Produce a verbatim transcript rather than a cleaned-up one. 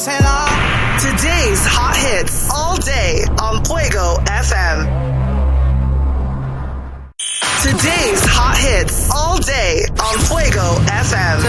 Today's hot hits all day on Fuego F M.